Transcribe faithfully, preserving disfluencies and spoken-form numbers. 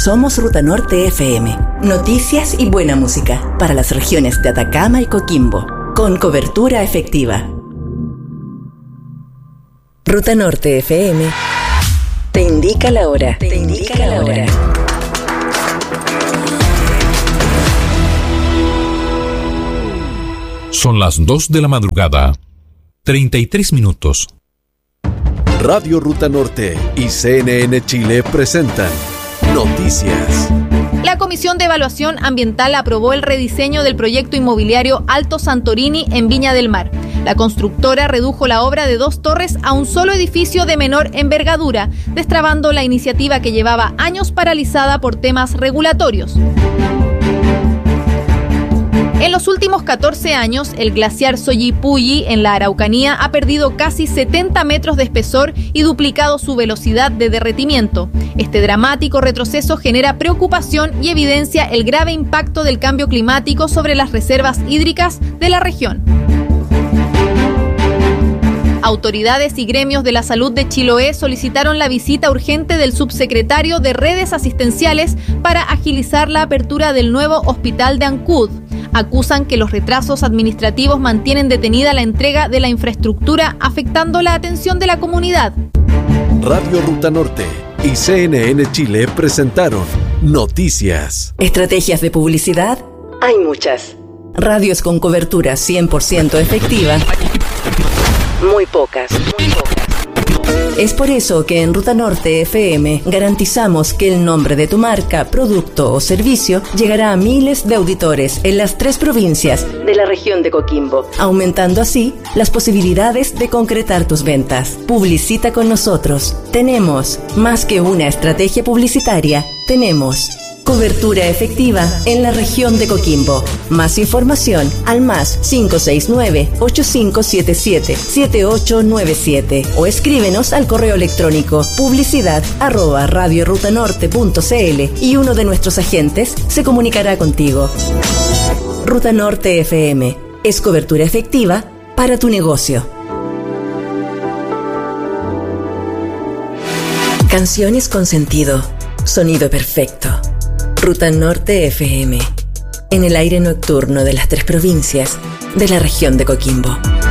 Somos Ruta Norte F M. Noticias y buena música para las regiones de Atacama y Coquimbo, con cobertura efectiva. Ruta Norte F M te indica la hora. Te indica la hora. Son las dos de la madrugada, treinta y tres minutos. Radio Ruta Norte y C N N Chile presentan Noticias. La Comisión de Evaluación Ambiental aprobó el rediseño del proyecto inmobiliario Alto Santorini en Viña del Mar. La constructora redujo la obra de dos torres a un solo edificio de menor envergadura, destrabando la iniciativa que llevaba años paralizada por temas regulatorios. En los últimos catorce años, el glaciar Soyipulli en la Araucanía ha perdido casi setenta metros de espesor y duplicado su velocidad de derretimiento. Este dramático retroceso genera preocupación y evidencia el grave impacto del cambio climático sobre las reservas hídricas de la región. Autoridades y gremios de la salud de Chiloé solicitaron la visita urgente del subsecretario de Redes Asistenciales para agilizar la apertura del nuevo hospital de Ancud. Acusan que los retrasos administrativos mantienen detenida la entrega de la infraestructura, afectando la atención de la comunidad. Radio Ruta Norte y C N N Chile presentaron Noticias. ¿Estrategias de publicidad? Hay muchas. Radios con cobertura cien por ciento efectiva. Muy pocas, muy pocas. Es por eso que en Ruta Norte F M garantizamos que el nombre de tu marca, producto o servicio llegará a miles de auditores en las tres provincias de la región de Coquimbo, aumentando así las posibilidades de concretar tus ventas. Publicita con nosotros. Tenemos más que una estrategia publicitaria, tenemos cobertura efectiva en la región de Coquimbo. Más información al más cinco seis nueve, ocho cinco siete siete, siete ocho nueve siete o escríbenos al correo electrónico publicidad arroba radiorutanorte punto cl y uno de nuestros agentes se comunicará contigo. Ruta Norte F M es cobertura efectiva para tu negocio. Canciones con sentido, sonido perfecto. Ruta Norte F M, en el aire nocturno de las tres provincias de la región de Coquimbo.